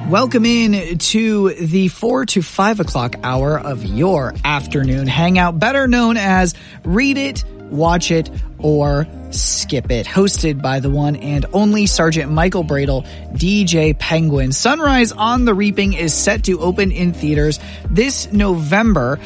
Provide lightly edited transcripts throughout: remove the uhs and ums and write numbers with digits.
Welcome in to the 4 to 5 o'clock hour of your afternoon hangout, better known as Read It, Watch It, or Skip It, hosted by the one and only Sergeant Michael Bradle, DJ Penguin. Sunrise on the Reaping is set to open in theaters this November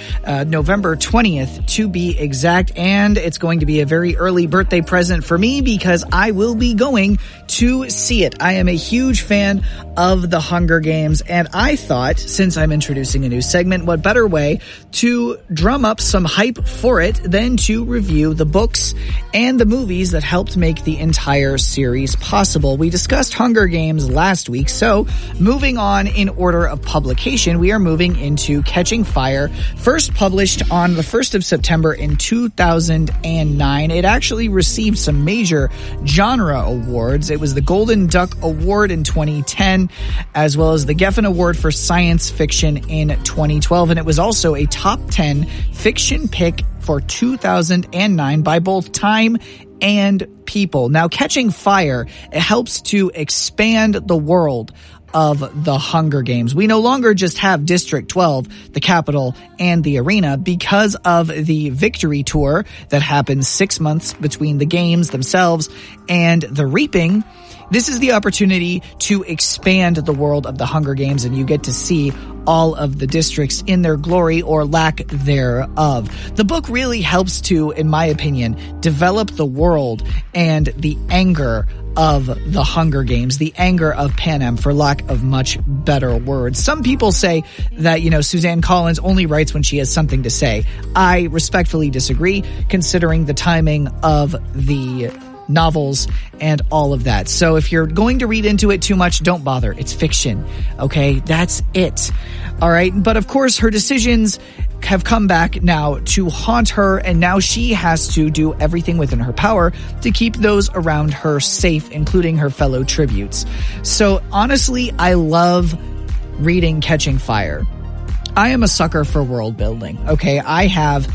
20th to be exact, and it's going to be a very early birthday present for me because I will be going to see it. I am a huge fan of the Hunger Games, and I thought, since I'm introducing a new segment, what better way to drum up some hype for it than to review the books and the movies that helped make the entire series possible. We discussed Hunger Games last week, so moving on in order of publication, we are moving into Catching Fire, first published on the 1st of September in 2009. It actually received some major genre awards. It was the Golden Duck Award in 2010, as well as the Geffen Award for Science Fiction in 2012, and it was also a top 10 fiction pick for 2009 by both Time and People. Now, Catching Fire, it helps to expand the world of the Hunger Games. We no longer just have District 12, the Capitol, and the arena because of the Victory Tour that happens 6 months between the games themselves and the Reaping. This is the opportunity to expand the world of the Hunger Games, and you get to see all of the districts in their glory or lack thereof. The book really helps to, in my opinion, develop the world and the anger of the Hunger Games, the anger of Panem, for lack of much better words. Some people say that, Suzanne Collins only writes when she has something to say. I respectfully disagree, considering the timing of the novels and all of that. So if you're going to read into it too much, don't bother. It's fiction. Okay? That's it. All right? But of course, her decisions have come back now to haunt her, and now she has to do everything within her power to keep those around her safe, including her fellow tributes. So honestly, I love reading Catching Fire. I am a sucker for world building. Okay? I have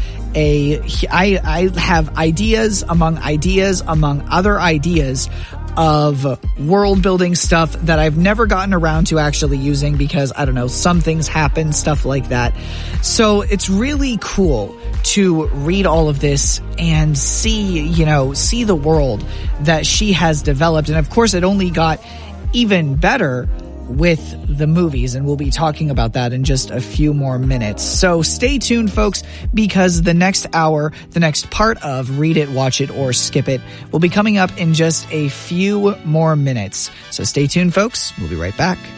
ideas among other ideas of world building stuff that I've never gotten around to actually using because, I don't know, some things happen, stuff like that. So it's really cool to read all of this and see the world that she has developed. And of course, it only got even better with the movies, and we'll be talking about that in just a few more minutes. So stay tuned, folks, because the next hour, the next part of Read It, Watch It, or Skip It will be coming up in just a few more minutes. So stay tuned, folks. We'll be right back.